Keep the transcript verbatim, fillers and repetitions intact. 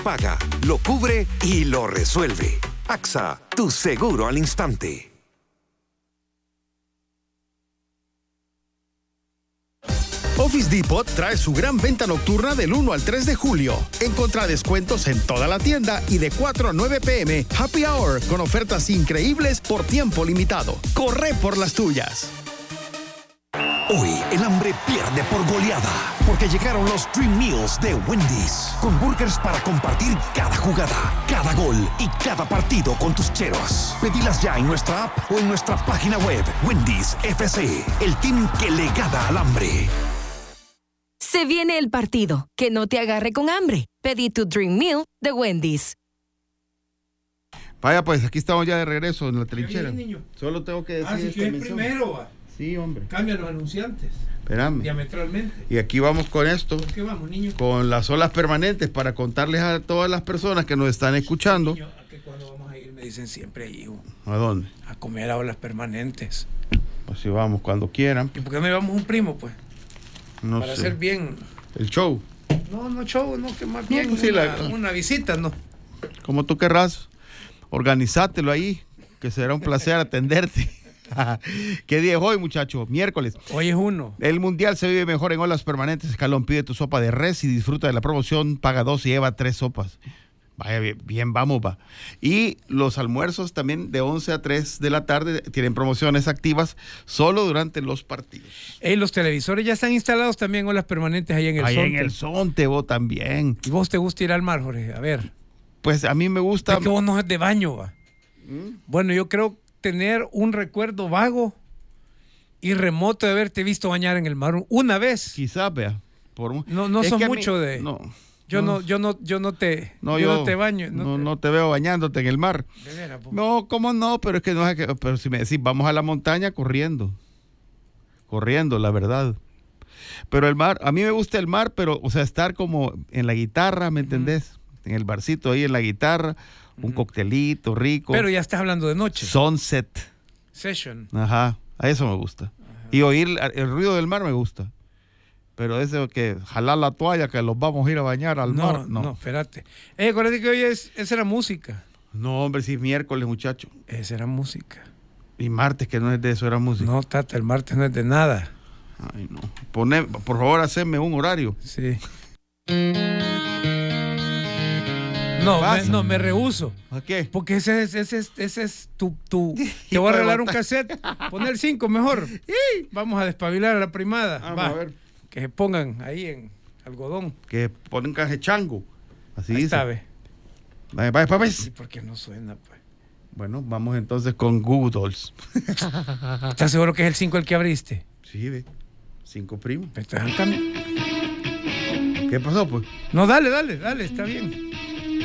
paga, lo cubre y lo resuelve. A X A, tu seguro al instante. Office Depot trae su gran venta nocturna del uno al tres de julio. Encontrá descuentos en toda la tienda y de cuatro a nueve pe eme, Happy Hour, con ofertas increíbles por tiempo limitado. Corre por las tuyas. Hoy el hambre pierde por goleada, porque llegaron los Dream Meals de Wendy's, con burgers para compartir cada jugada, cada gol y cada partido con tus cheros. Pedilas ya en nuestra app o en nuestra página web. Wendy's F C, el team que le gana al hambre. Se viene el partido. Que no te agarre con hambre. Pedí tu Dream Meal de Wendy's. Vaya, pues aquí estamos ya de regreso en la trinchera. Bien, niño. Solo tengo que decir. Ah, si esta quieres mención. primero, va. Sí, hombre. Cambian los anunciantes. Espérame. Diametralmente. Y aquí vamos con esto. ¿Por qué vamos, niño? Con las olas permanentes para contarles a todas las personas que nos están escuchando. Niño, ¿a qué cuándo vamos a ir? Me dicen siempre, hijo. ¿A dónde? A comer a olas permanentes. Pues si vamos cuando quieran. ¿Y por qué no llevamos un primo, pues? No Para sé. hacer bien. El show. No, no show, no, que más No, bien pues sí, una, la- una visita, ¿no? Como tú querrás. Organizátelo ahí, que será un placer atenderte. ¿Qué día es hoy, muchachos? Miércoles. Hoy es uno. El mundial se vive mejor en olas permanentes. Escalón, pide tu sopa de res y disfruta de la promoción. Paga dos y lleva tres sopas. Vaya, bien, bien, vamos, va. Y los almuerzos también de once a tres de la tarde tienen promociones activas solo durante los partidos. Ey, los televisores ya están instalados también olas permanentes ahí en el Ahí Sonte. en el Sonte, vos también. ¿Y vos te gusta ir al mar, Jorge? A ver. Pues a mí me gusta. Es que vos no es de baño, va. ¿Mm? Bueno, yo creo tener un recuerdo vago y remoto de haberte visto bañar en el mar una vez. Quizás, vea. Por un... No, no Es sos que a mí- mucho de. No. Yo no. no, yo no, yo no te, No, yo yo no te baño. No, No, no, te, te veo bañándote en el mar. de veras, po. No, ¿cómo no? Pero es que no es que. Pero si me decís, vamos a la montaña corriendo. Corriendo, la verdad. Pero el mar, a mí me gusta el mar, pero, o sea, estar como en la guitarra, ¿me entendés? En el barcito ahí en la guitarra, un coctelito rico. Pero ya estás hablando de noche. Sunset. Session. Ajá, a eso me gusta. Y oír el, el ruido del mar me gusta. Pero ese que jalar la toalla, que los vamos a ir a bañar al No, mar, no, no. espérate. Eh, acuérdate que hoy es, esa era música. No, hombre, si es miércoles, muchacho. Esa era música. Y martes, que no es de eso, era música. No, Tata, el martes no es de nada. Ay, no. Poné, por favor, haceme un horario. Sí. No, me, pasa? no, me rehúso. ¿A qué? Porque ese es, ese es, ese es tu, tu... Te voy a regalar un cassette. Pon el cinco mejor. Vamos a despabilar a la primada. Vamos Va. a ver. Que se pongan ahí en algodón. Que ponen caje chango. Así Ahí dice. está, ve. Vaya, vaya, ¿Y pues. por qué no suena, pues? Bueno, vamos entonces con Google Dolls. ¿Estás seguro que es el cinco el que abriste? Sí, ve. Cinco primos. Pero te dejan cambiar. ¿Qué pasó, pues? No, dale, dale, dale, está bien.